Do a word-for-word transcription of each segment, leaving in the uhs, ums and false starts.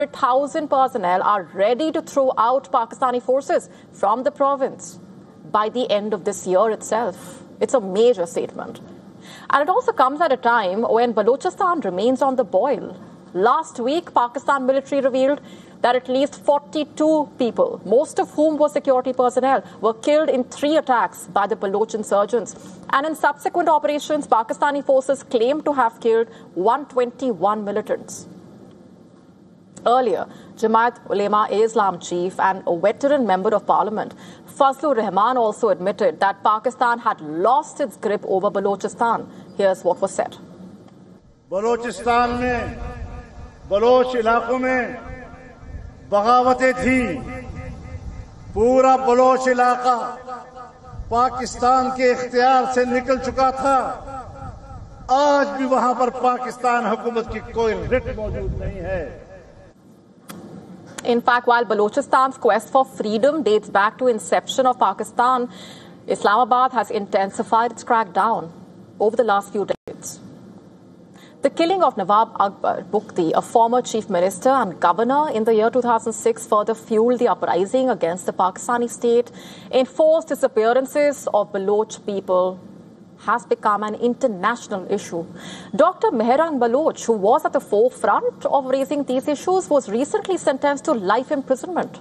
one thousand personnel are ready to throw out Pakistani forces from the province by the end of this year itself. It's a major statement. And it also comes at a time when Balochistan remains on the boil. Last week, Pakistan military revealed that at least forty-two people, most of whom were security personnel, were killed in three attacks by the Baloch insurgents. And in subsequent operations, Pakistani forces claimed to have killed one hundred twenty-one militants. Earlier, Jamaat Ulema-e-Islam chief and a veteran member of parliament, Fazlur Rahman, also admitted that Pakistan had lost its grip over Balochistan. Here's what was said. Balochistan mein, Baloch ilaqon mein बगावतें थी, पूरा Bloch इलाका पाकिस्तान के इख्तियार से निकल चुका था. आज भी वहां पर पाकिस्तान हुकूमत की कोई रिट मौजूद नहीं है. In fact, while Balochistan's quest for freedom dates back to inception of Pakistan, Islamabad has intensified its crackdown over the last few decades. The killing of Nawab Akbar Bukti, a former chief minister and governor in the year two thousand six, further fueled the uprising against the Pakistani state. Enforced disappearances of Baloch people has become an international issue. Doctor Mehran Baloch, who was at the forefront of raising these issues, was recently sentenced to life imprisonment.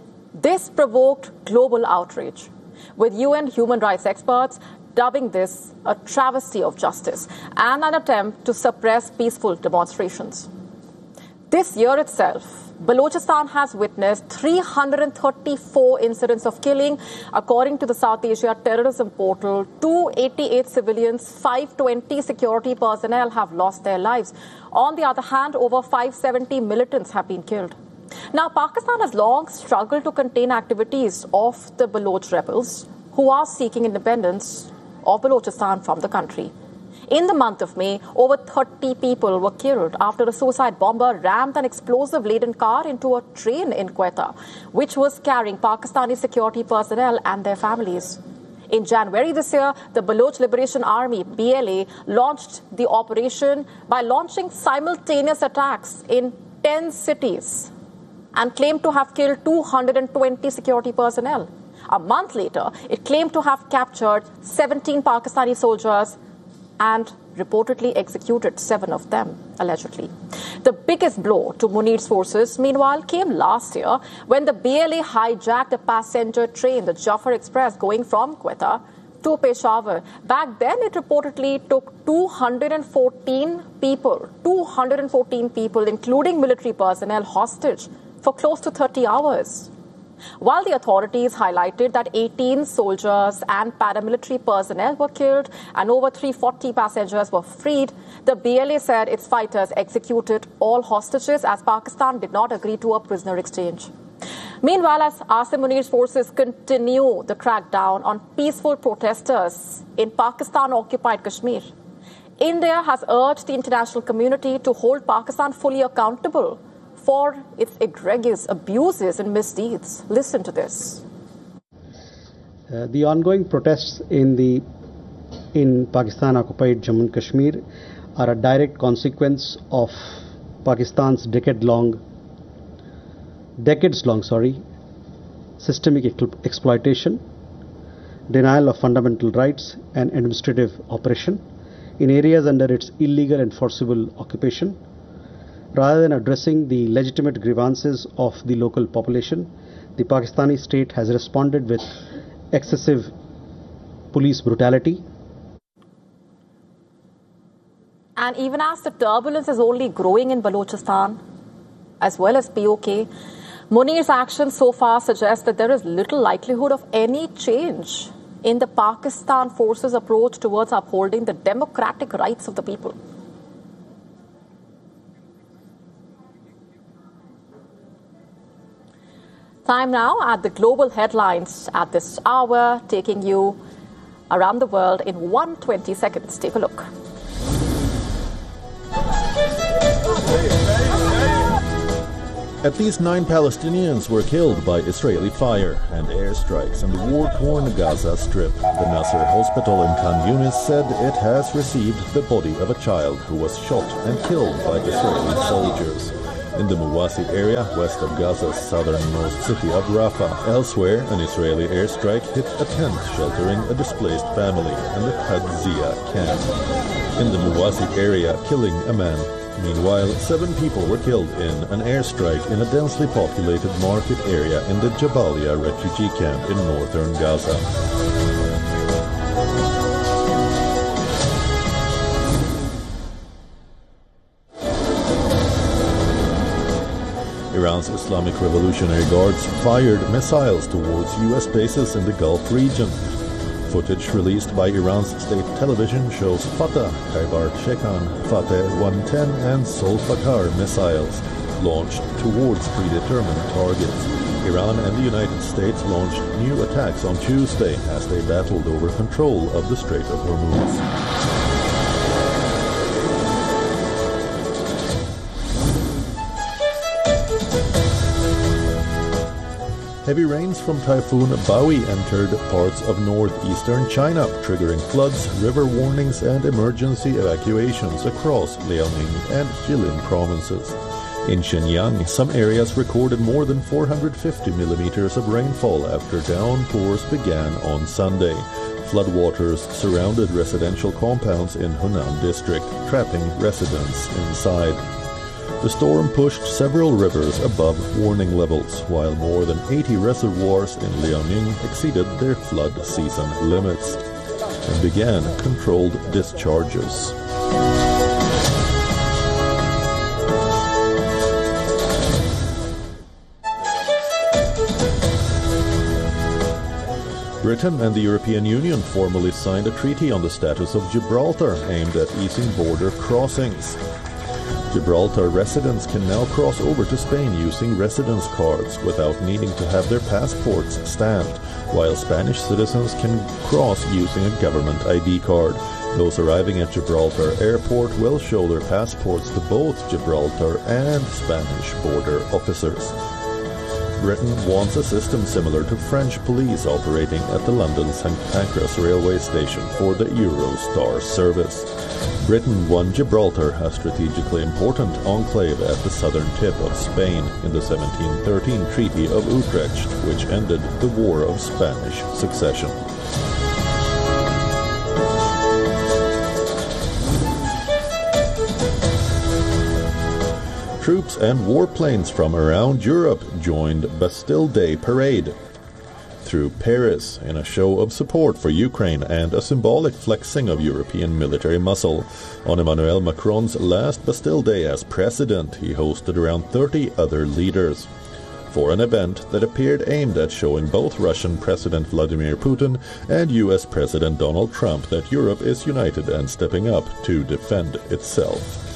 This provoked global outrage, with U N human rights experts dubbing this a travesty of justice and an attempt to suppress peaceful demonstrations. This year itself, Balochistan has witnessed three hundred thirty-four incidents of killing. According to the South Asia Terrorism Portal, two hundred eighty-eight civilians, five hundred twenty security personnel have lost their lives. On the other hand, over five hundred seventy militants have been killed. Now, Pakistan has long struggled to contain activities of the Baloch rebels who are seeking independence of Balochistan from the country. In the month of May, over thirty people were killed after a suicide bomber rammed an explosive-laden car into a train in Quetta, which was carrying Pakistani security personnel and their families. In January this year, the Baloch Liberation Army, B L A, launched the operation by launching simultaneous attacks in ten cities and claimed to have killed two hundred twenty security personnel. A month later, it claimed to have captured seventeen Pakistani soldiers and reportedly executed seven of them, allegedly. The biggest blow to Munir's forces, meanwhile, came last year when the B L A hijacked a passenger train, the Jafar Express, going from Quetta to Peshawar. Back then, it reportedly took two hundred fourteen people, two hundred fourteen people, including military personnel, hostage for close to thirty hours. While the authorities highlighted that eighteen soldiers and paramilitary personnel were killed and over three hundred forty passengers were freed, the B L A said its fighters executed all hostages as Pakistan did not agree to a prisoner exchange. Meanwhile, as Asim Munir's forces continue the crackdown on peaceful protesters in Pakistan-occupied Kashmir, India has urged the international community to hold Pakistan fully accountable for its egregious abuses and misdeeds. Listen to this. Uh, the ongoing protests in the in Pakistan-occupied Jammu and Kashmir are a direct consequence of Pakistan's decade-long, decades-long, sorry, systemic exploitation, denial of fundamental rights, and administrative oppression in areas under its illegal and forcible occupation. Rather than addressing the legitimate grievances of the local population, the Pakistani state has responded with excessive police brutality. And even as the turbulence is only growing in Balochistan, as well as P O K, Munir's actions so far suggest that there is little likelihood of any change in the Pakistan forces' approach towards upholding the democratic rights of the people. Time now at the global headlines at this hour, taking you around the world in one hundred twenty seconds. Take a look. At least nine Palestinians were killed by Israeli fire and airstrikes on the war-torn Gaza Strip. The Nasser Hospital in Khan Yunis said it has received the body of a child who was shot and killed by Israeli soldiers. in the Muwasi area west of Gaza's southernmost city of Rafah. Elsewhere, an Israeli airstrike hit a tent sheltering a displaced family in the Qadsiya camp in the Muwasi area, killing a man. Meanwhile, seven people were killed in an airstrike in a densely populated market area in the Jabalia refugee camp in northern Gaza. Iran's Islamic Revolutionary Guards fired missiles towards U S bases in the Gulf region. Footage released by Iran's state television shows Fateh, Khaibar Shekan, Fateh one ten and Solfakar missiles launched towards predetermined targets. Iran and the United States launched new attacks on Tuesday as they battled over control of the Strait of Hormuz. Heavy rains from Typhoon Bawi entered parts of northeastern China, triggering floods, river warnings, and emergency evacuations across Liaoning and Jilin provinces. In Shenyang, some areas recorded more than four hundred fifty millimeters of rainfall after downpours began on Sunday. Floodwaters surrounded residential compounds in Hunan district, trapping residents inside. The storm pushed several rivers above warning levels, while more than eighty reservoirs in Liaoning exceeded their flood season limits and began controlled discharges. Britain and the European Union formally signed a treaty on the status of Gibraltar aimed at easing border crossings. Gibraltar residents can now cross over to Spain using residence cards without needing to have their passports stamped, while Spanish citizens can cross using a government I D card. Those arriving at Gibraltar Airport will show their passports to both Gibraltar and Spanish border officers. Britain wants a system similar to French police operating at the London Saint Pancras railway station for the Eurostar service. Britain won Gibraltar, a strategically important enclave at the southern tip of Spain, in the seventeen thirteen Treaty of Utrecht, which ended the War of Spanish Succession. Troops and warplanes from around Europe joined Bastille Day parade through Paris in a show of support for Ukraine and a symbolic flexing of European military muscle. On Emmanuel Macron's last Bastille Day as president, he hosted around thirty other leaders for an event that appeared aimed at showing both Russian President Vladimir Putin and U S President Donald Trump that Europe is united and stepping up to defend itself.